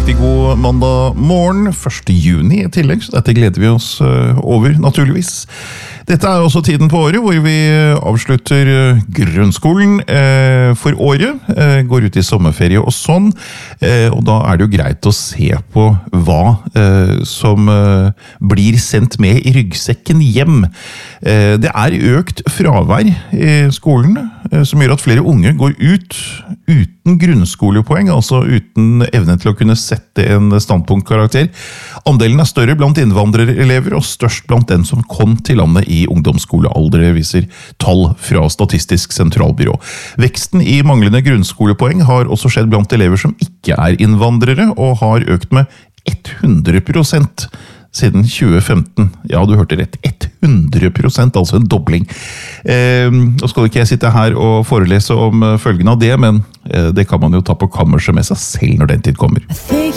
riktig god mandag morgen, 1. juni i tillegg, så dette gleder vi oss over, naturligvis. Dette også tiden på året hvor vi avslutter grunnskolen for året, går ut i sommerferie og sånn, og da det jo greit å se på hva som blir sendt med i ryggsekken hjem. Det økt fravær i skolen, som gjør at flere unge går ut uten grunnskolepoeng, altså uten evne til å kunne sette en standpunktkarakter. Andelen større blant innvandrerelever og størst blant den som kom til landet i ungdomsskolealder, viser tall fra Statistisk sentralbyrå. Veksten i manglende grunnskolepoeng har også skjedd blant elever som ikke innvandrere, og har økt med 100% siden 2015. Ja, du hørte rett. 100%, altså en dobling. Nå skal ikke jeg sitte her og forelese om følgene av det, men det kan man jo ta på kammerset med seg selv når den tid kommer.